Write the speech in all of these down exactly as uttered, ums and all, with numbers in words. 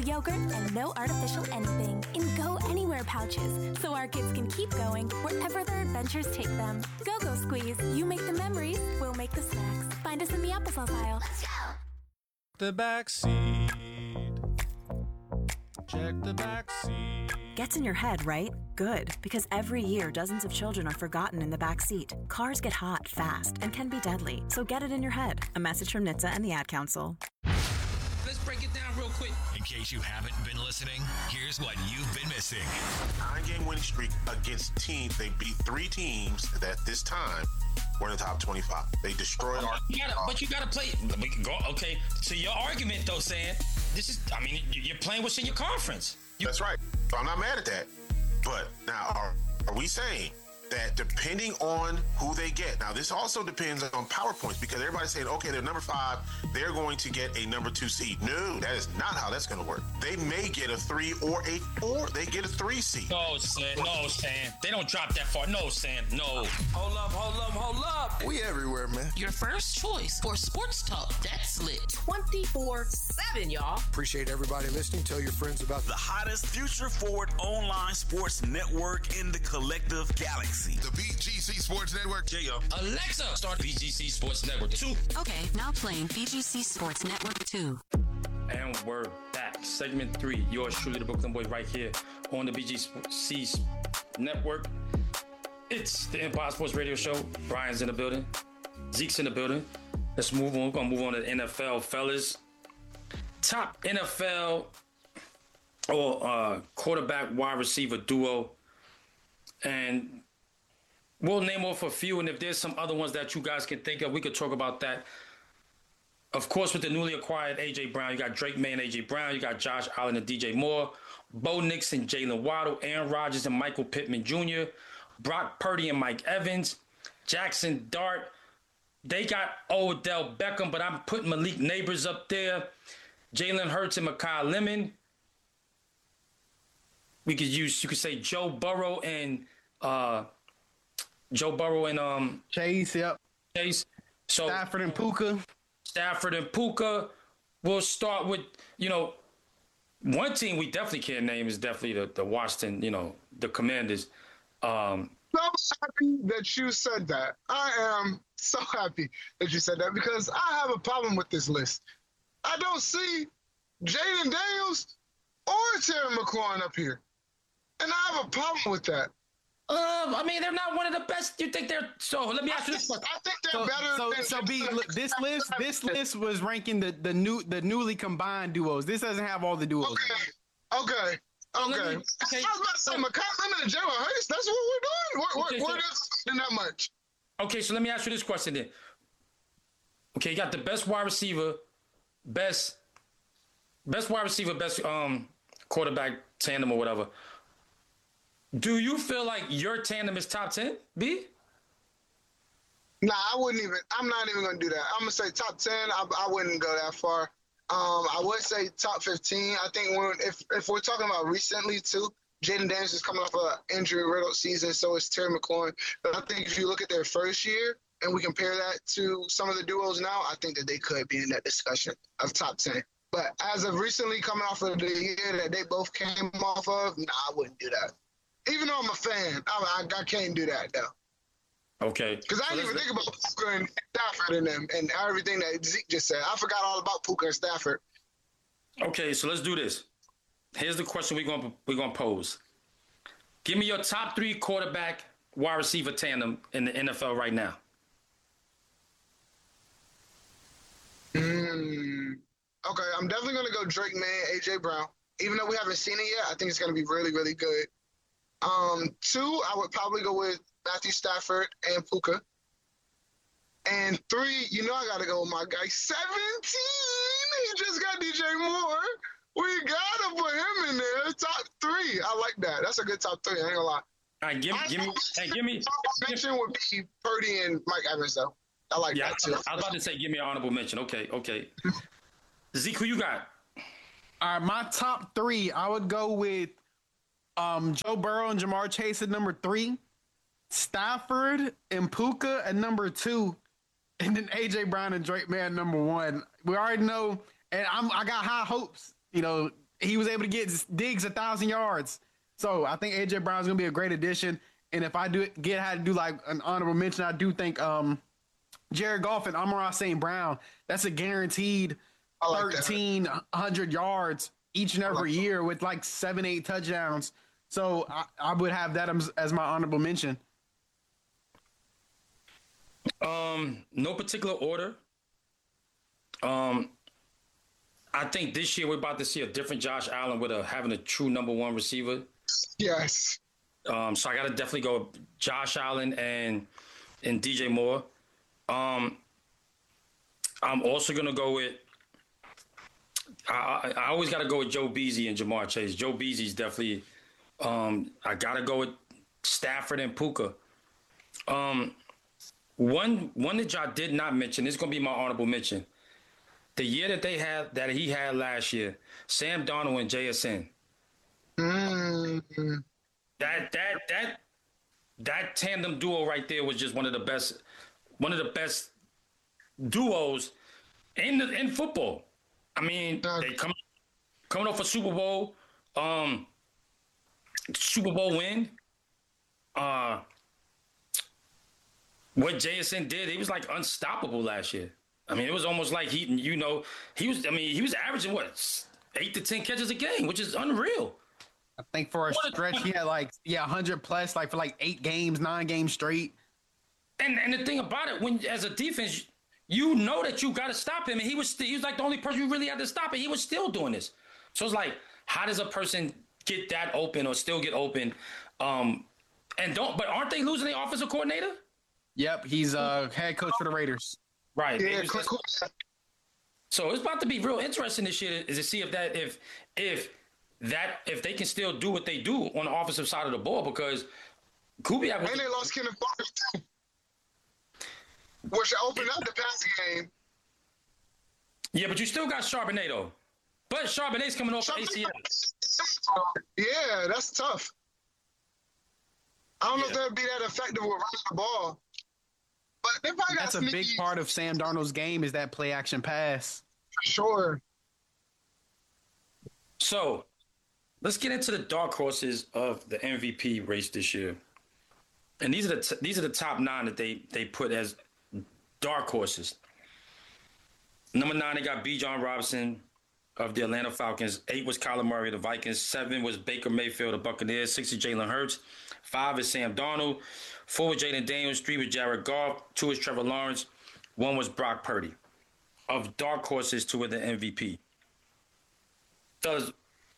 yogurt and no artificial anything in Go Anywhere pouches, so our kids can keep going wherever their adventures take them. Go-Go Squeeze. You make the memories, we'll make the snacks. Find us in the applesauce aisle. Let's go! The back seat. Check the back seat. Gets in your head, right? Good, because every year dozens of children are forgotten in the back seat. Cars get hot fast and can be deadly, so get it in your head. A message from N H T S A and the Ad Council. Let's break it down real quick. In case you haven't been listening, here's what you've been missing. Nine-game winning streak against teams. They beat three teams that this time were in the top twenty-five. They destroyed our... You gotta, but you got to play... We can go, okay, so your argument, though, saying, this is, I mean, you're playing what's in your conference. You, That's right. So I'm not mad at that. But now, are, are we saying that depending on who they get, now this also depends on PowerPoints, because everybody's saying, okay, they're number five, they're going to get a number two seed. No, that is not how that's going to work. They may get a three or a four. They get a three seed. No, Sam. No, Sam. They don't drop that far. No, Sam. No. Hold up, hold up, hold up. We everywhere, man. Your first choice for sports talk. That's lit. twenty-four seven, y'all. Appreciate everybody listening. Tell your friends about the hottest future-forward online sports network in the collective galaxy. The B G C Sports Network. There you go. Alexa, start B G C Sports Network two. Okay, now playing B G C Sports Network two. And we're back. Segment three. Yours truly, the Brooklyn Boys, right here on the B G C Network. It's the Empire Sports Radio Show. Brian's in the building. Zeke's in the building. Let's move on. We're going to move on to the N F L, fellas. Top N F L or uh, quarterback wide receiver duo. And we'll name off a few, and if there's some other ones that you guys can think of, we could talk about that. Of course, with the newly acquired A J. Brown, you got Drake May and A J. Brown, you got Josh Allen and D J Moore, Bo Nix and Jalen Waddle, Aaron Rodgers and Michael Pittman Junior, Brock Purdy and Mike Evans, Jackson Dart. They got Odell Beckham, but I'm putting Malik Neighbors up there, Jalen Hurts and Mekhi Lemon. We could use, you could say Joe Burrow and uh, Joe Burrow and um Chase, yep. Chase. So Stafford and Puka. Stafford and Puka. We'll start with, you know, one team we definitely can't name is definitely the, the Washington, you know, the Commanders. Um, so happy that you said that. I am so happy that you said that, because I have a problem with this list. I don't see Jaden Daniels or Terry McLaurin up here. And I have a problem with that. Um, I mean, they're not one of the best. You think they're so? Let me ask you this question. I think they're So, better. so, than so B, look, this list, this list was ranking the the new the newly combined duos. This doesn't have all the duos. Okay, okay, okay. me, okay. I was about to say Mekhi Lemon and Jalen Hurts. That's what we're doing. We're, Okay, we're, so- we're just doing that much. Okay, so let me ask you this question then. Okay, you got the best wide receiver, best, best wide receiver, best um quarterback tandem or whatever. Do you feel like your tandem is top ten, B? Nah, I wouldn't even. I'm not even going to do that. I'm going to say top ten. I, I wouldn't go that far. Um, I would say top fifteen. I think when, if if we're talking about recently too, Jaden Daniels is coming off an injury-riddled season, so is Terry McLaurin. But I think if you look at their first year and we compare that to some of the duos now, I think that they could be in that discussion of top ten. But as of recently coming off of the year that they both came off of, nah, I wouldn't do that. Even though I'm a fan, I, I, I can't do that, though. Okay. Because I didn't so even think about Puka and Stafford and them and everything that Zeke just said. I forgot all about Puka and Stafford. Okay, so let's do this. Here's the question we're gonna we're gonna pose. Give me your top three quarterback wide receiver tandem in the N F L right now. Mm, okay, I'm definitely gonna go Drake May, A J Brown. Even though we haven't seen it yet, I think it's gonna be really, really good. Um, two, I would probably go with Matthew Stafford and Puka. And three, you know I got to go with my guy, seventeen. He just got D J Moore. We got to put him in there. Top three. I like that. That's a good top three. I ain't going to lie. All right, give me, give me, hey, give me. Mention would be Purdy and Mike Evans, though. I like yeah, that, too. I was about to say, give me an honorable mention. Okay, okay. Zeke, who you got? All right, my top three, I would go with um, Joe Burrow and Jamar Chase at number three, Stafford and Puka at number two, and then A J Brown and Drake May at number one. We already know, and I'm, I got high hopes. You know, he was able to get Diggs a thousand yards. So I think A J Brown's gonna be a great addition. And if I do get had to do like an honorable mention, I do think um, Jared Goff and Amon-Ra Saint Brown. That's a guaranteed like thirteen hundred yards each and every like year that. with like seven, eight touchdowns. So I, I would have that as, as my honorable mention. Um, no particular order. Um, I think this year we're about to see a different Josh Allen with a having a true number one receiver. Yes. Um, so I got to definitely go Josh Allen and and D J Moore. Um, I'm also gonna go with. I, I, I always got to go with Joe Beasley and Jamar Chase. Joe Beasley's definitely. Um, I got to go with Stafford and Puka. Um, one one that y'all did not mention. This is gonna be my honorable mention. The year that they had that he had last year, Sam Darnold and J S N. Mm-hmm. That that that that tandem duo right there was just one of the best, one of the best duos in the, in football. I mean, they come coming off a Super Bowl, um, Super Bowl win. Uh, what J S N did, he was like unstoppable last year. I mean, it was almost like he, you know, he was. I mean, he was averaging what eight to ten catches a game, which is unreal. I think for a stretch he had like yeah, one hundred plus, like for like eight games, nine games straight. And and the thing about it, when as a defense, you know that you got to stop him, and he was st- he was like the only person you really had to stop, and he was still doing this. So it's like, how does a person get that open or still get open? Um, and don't, but aren't they losing their offensive coordinator? Yep, he's uh head coach for the Raiders. Right. Yeah, was, cool. So it's about to be real interesting this year is to see if that if if that if they can still do what they do on the offensive side of the ball, because Kubiak and they lost Kenneth Walker, which opened up the pass game. Yeah, but you still got Charbonnet though. But Charbonnet's coming off Charbonnet. A C L. Yeah, that's tough. I don't know yeah. if they'll be that effective with running the ball. But they probably That's got a big part of Sam Darnold's game is that play action pass. Sure. So let's get into the dark horses of the M V P race this year. And these are the t- these are the top nine that they they put as dark horses. Number nine, they got B. John Robinson of the Atlanta Falcons. Eight was Kyler Murray of the Vikings. Seven was Baker Mayfield of the Buccaneers. Six is Jalen Hurts. Five is Sam Darnold. Four was Jaden Daniels. Three was Jared Goff. Two is Trevor Lawrence. One was Brock Purdy. Of dark horses to win the M V P. Does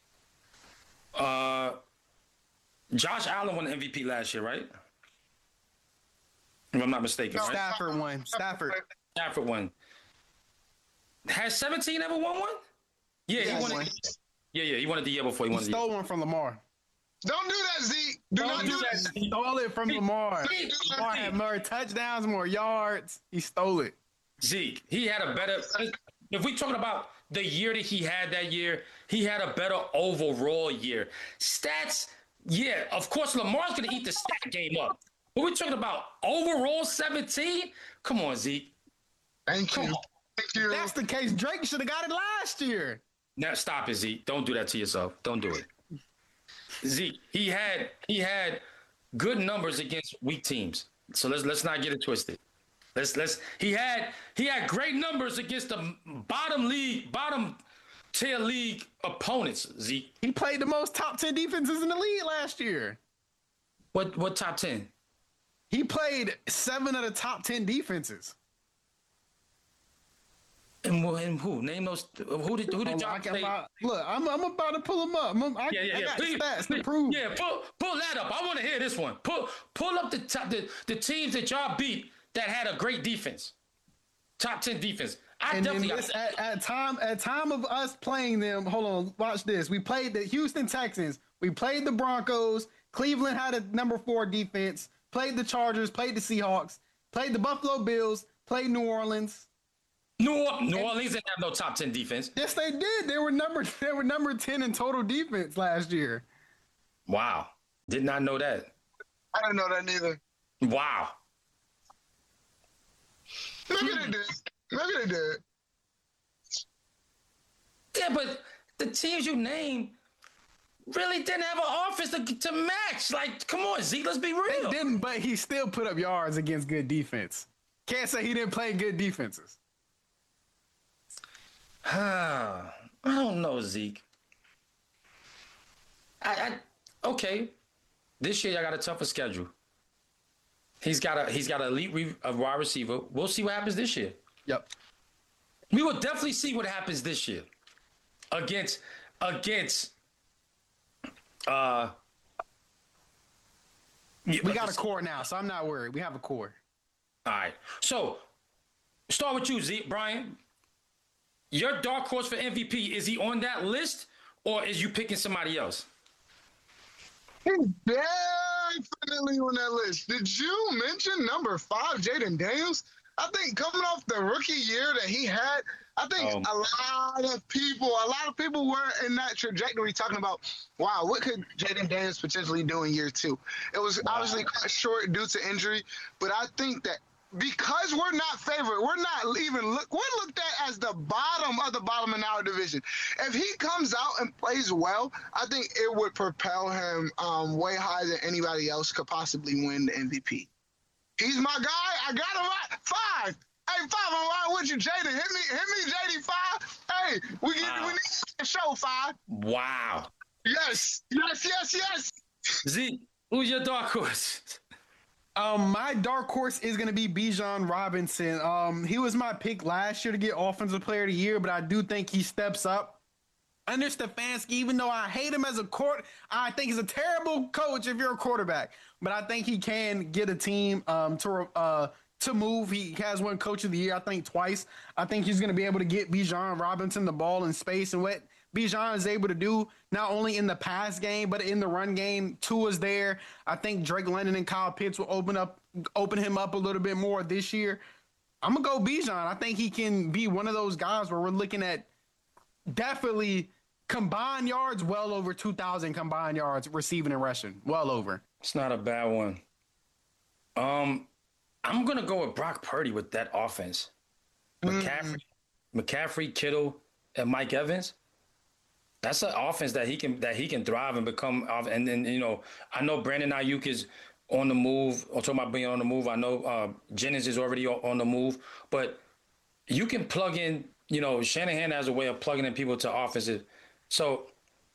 uh, Josh Allen won the M V P last year, right? If I'm not mistaken, right? Stafford won. Stafford. Stafford won. Has seventeen ever won one? Yeah, yeah he won it. Yeah, yeah, he won it the year before. He, he won it. Stole one from Lamar. Don't do that, Zeke. Do Don't not do do that. that. He stole it from Zeke. Lamar. Zeke. Lamar had more touchdowns, more yards. He stole it. Zeke, he had a better. If we talking about the year that he had that year, he had a better overall year. Stats, yeah, of course, Lamar's going to eat the stat game up. But we're talking about overall seventeen? Come on, Zeke. Thank Come you. on. Thank you. If that's the case, Drake should have got it last year. Now stop it, Zeke. Don't do that to yourself. Don't do it. Zeke, he had he had good numbers against weak teams. So let's let's not get it twisted. Let's let's he had he had great numbers against the bottom league, bottom tier league opponents, Zeke. He played the most top ten defenses in the league last year. What what top ten? He played seven of the top ten defenses. And, and who? Name those. Who did who did y'all play? About, look, I'm I'm about to pull them up. I'm, I, yeah, yeah, I yeah. got Please, stats please, to prove. Yeah, pull pull that up. I want to hear this one. Pull pull up the top the, the teams that y'all beat that had a great defense. Top ten defense. I and definitely this, got at, at time at time of us playing them. Hold on, watch this. We played the Houston Texans. We played the Broncos. Cleveland had a number four defense. Played the Chargers. Played the Seahawks. Played the Buffalo Bills. Played New Orleans. New, New Orleans didn't have no top ten defense. Yes, they did. They were number they were number ten in total defense last year. Wow, did not know that. I didn't know that neither. Wow. Maybe they did. Maybe they did. Yeah, but the teams you named really didn't have an offense to, to match. Like, come on, Zeke, let's be real. They didn't, but he still put up yards against good defense. Can't say he didn't play good defenses. I don't know, Zeke. I, I okay. This year, I got a tougher schedule. He's got a he's got an elite re, a wide receiver. We'll see what happens this year. Yep. We will definitely see what happens this year against against. Uh, we got a core now, so I'm not worried. We have a core. All right. So, start with you, Zeke, Brian. Your dark horse for M V P, is he on that list, or is you picking somebody else? He's definitely on that list. Did you mention number five, Jaden Daniels? I think coming off the rookie year that he had, I think um, a lot of people, a lot of people were in that trajectory talking about, wow, what could Jaden Daniels potentially do in year two? It was wow. obviously cut short due to injury, but I think that because we're not favored, we're not even look, we're looked at as the bottom of the bottom in our division. If he comes out and plays well, I think it would propel him um, way higher than anybody else could possibly win the M V P. He's my guy. I got him right. Five. Hey, five. I'm right with you, Jaden. Hit me, hit me, J D. Five. Hey, we get wow. we need to show five. Wow. Yes. Yes. Yes. Yes. Z, who's your dark horse? Um, my dark horse is going to be Bijan Robinson. Um, he was my pick last year to get Offensive Player of the Year, but I do think he steps up. Under Stefanski, even though I hate him as a court, I think he's a terrible coach if you're a quarterback. But I think he can get a team um, to uh, to move. He has won Coach of the Year, I think, twice. I think he's going to be able to get Bijan Robinson the ball in space, and what Bijan is able to do, not only in the pass game, but in the run game. Tua's there. I think Drake London and Kyle Pitts will open up, open him up a little bit more this year. I'm going to go Bijan. I think he can be one of those guys where we're looking at definitely combined yards, well over two thousand combined yards receiving and rushing. Well over. It's not a bad one. Um, I'm going to go with Brock Purdy with that offense. McCaffrey, mm. McCaffrey, Kittle, and Mike Evans. That's an offense that he can that he can thrive and become. And then, you know, I know Brandon Ayuk is on the move. I'm talking about being on the move. I know uh, Jennings is already on the move. But you can plug in, you know, Shanahan has a way of plugging in people to offensive. So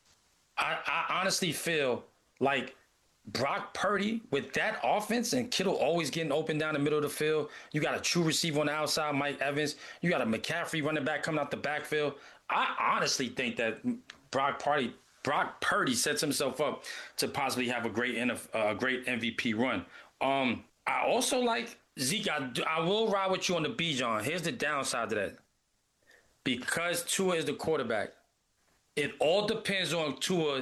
I, I honestly feel like Brock Purdy with that offense and Kittle always getting open down the middle of the field. You got a true receiver on the outside, Mike Evans. You got a McCaffrey running back coming out the backfield. I honestly think that Brock Purdy, Brock Purdy sets himself up to possibly have a great a great M V P run. Um, I also like Zeke. I, I will ride with you on the Bijan. Here's the downside to that. Because Tua is the quarterback, it all depends on Tua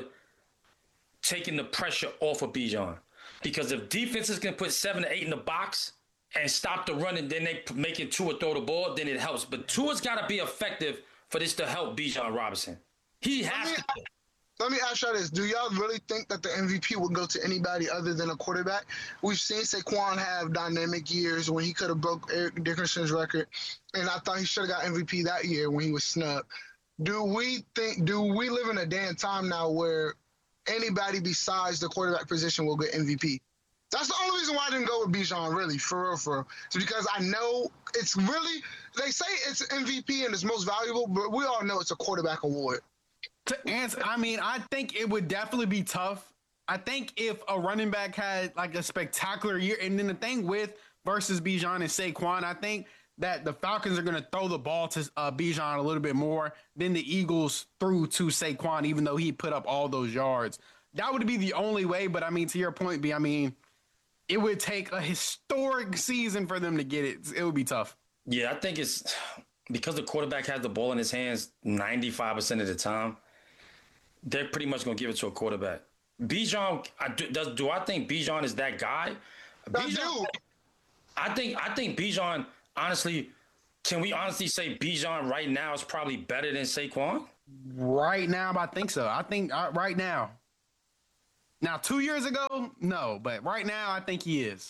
taking the pressure off of Bijan. Because if defenses can put seven to eight in the box and stop the run and then they make it Tua throw the ball, then it helps. But Tua's got to be effective for this to help Bijan Robinson. He has let me, to. Let me ask y'all this. Do y'all really think that the M V P would go to anybody other than a quarterback? We've seen Saquon have dynamic years when he could have broke Eric Dickerson's record, and I thought he should have got M V P that year when he was snubbed. Do we think? Do we live in a day and time now where anybody besides the quarterback position will get M V P? That's the only reason why I didn't go with Bijan, really, for real, for real. It's because I know it's really, they say it's M V P and it's most valuable, but we all know it's a quarterback award. To answer, I mean, I think it would definitely be tough. I think if a running back had like a spectacular year, and then the thing with versus Bijan and Saquon, I think that the Falcons are going to throw the ball to uh, Bijan a little bit more than the Eagles threw to Saquon, even though he put up all those yards. That would be the only way, but I mean, to your point, B, I mean, it would take a historic season for them to get it. It would be tough. Yeah, I think it's because the quarterback has the ball in his hands ninety-five percent of the time, they're pretty much going to give it to a quarterback. Bijan, I, does, do I think Bijan is that guy? Bijan, I think I think Bijan, honestly, can we honestly say Bijan right now is probably better than Saquon? Right now, I think so. I think uh, right now. Now, two years ago, no, but right now, I think he is.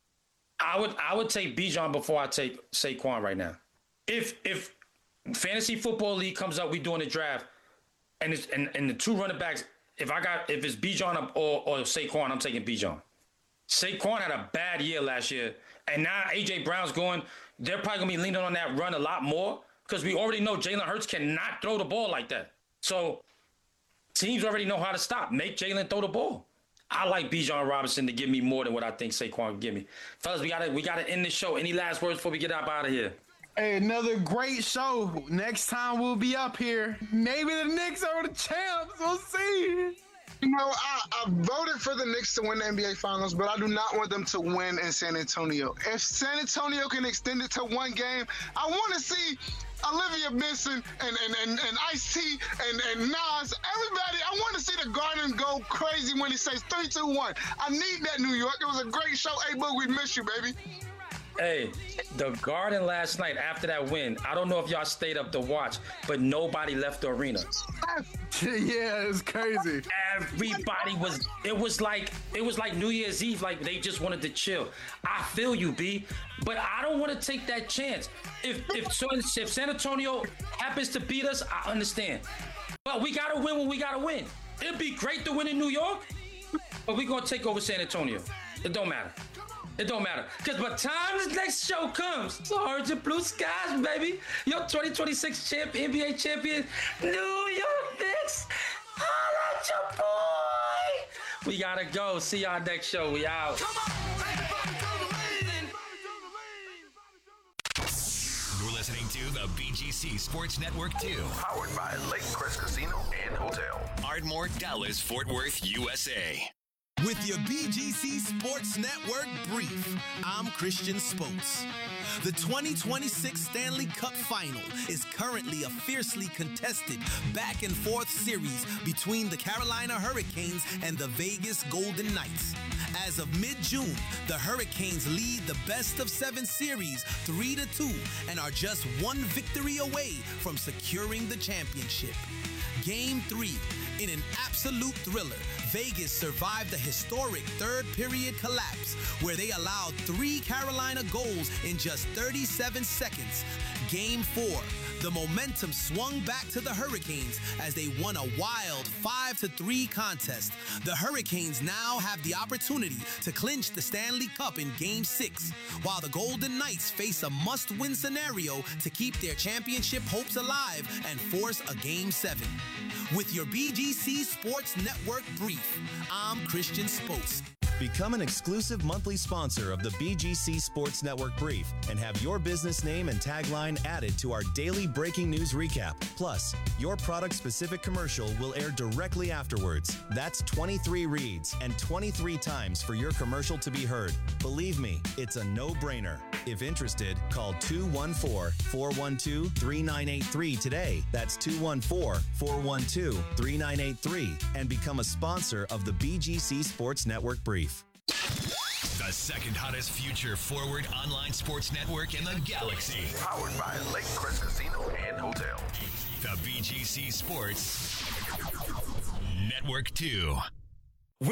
I would I would take Bijan before I take Saquon right now. If if Fantasy Football League comes up, we doing a draft, And it's and, and the two running backs, if I got if it's Bijan or, or Saquon, I'm taking Bijan. Saquon had a bad year last year, and now A J Brown's going. They're probably gonna be leaning on that run a lot more because we already know Jalen Hurts cannot throw the ball like that. So teams already know how to stop. Make Jalen throw the ball. I like Bijan Robinson to give me more than what I think Saquon can give me. Fellas, we gotta we gotta end the show. Any last words before we get up out of here? Hey, another great show. Next time we'll be up here. Maybe the Knicks are the champs. We'll see. You know, I, I voted for the Knicks to win the N B A Finals, but I do not want them to win in San Antonio. If San Antonio can extend it to one game, I want to see Olivia Benson and, and, and, and Ice-T and, and Nas, everybody. I want to see the Garden go crazy when he says three, two, one. I need that, New York. It was a great show. Hey, Boog, we miss you, baby. Hey, the Garden last night after that win, I don't know if y'all stayed up to watch, but nobody left the arena. Yeah, it's crazy. Everybody was, it was like, it was like New Year's Eve, like they just wanted to chill. I feel you, B, but I don't want to take that chance. If, if, if San Antonio happens to beat us, I understand. But we got to win when we got to win. It'd be great to win in New York, but we're going to take over San Antonio. It don't matter. It don't matter. Because by the time this next show comes, it's orange and blue skies, baby. Your twenty twenty-six champ, N B A champion, New York Knicks. Holla at your boy. We got to go. See y'all next show. We out. You're listening to the B G C Sports Network two. Powered by Lake Crest Casino and Hotel. Ardmore, Dallas, Fort Worth, U S A. With your B G C Sports Network brief, I'm Christian Spokes. The twenty twenty-six Stanley Cup Final is currently a fiercely contested back-and-forth series between the Carolina Hurricanes and the Vegas Golden Knights. As of mid-June, the Hurricanes lead the best-of-seven series three to two and are just one victory away from securing the championship. Game three. In an absolute thriller, Vegas survived a historic third-period collapse where they allowed three Carolina goals in just thirty-seven seconds. Game four, the momentum swung back to the Hurricanes as they won a wild five to three contest. The Hurricanes now have the opportunity to clinch the Stanley Cup in Game six, while the Golden Knights face a must-win scenario to keep their championship hopes alive and force a Game seven. With your B G C Sports Network brief, I'm Christian Spokes. Become an exclusive monthly sponsor of the B G C Sports Network Brief and have your business name and tagline added to our daily breaking news recap. Plus, your product-specific commercial will air directly afterwards. That's twenty-three reads and twenty-three times for your commercial to be heard. Believe me, it's a no-brainer. If interested, call two one four, four one two, three nine eight three today. That's two one four, four one two, three nine eight three and become a sponsor of the B G C Sports Network Brief. The second hottest future forward online sports network in the galaxy. Powered by Lake Crest Casino and Hotel. The B G C Sports Network two.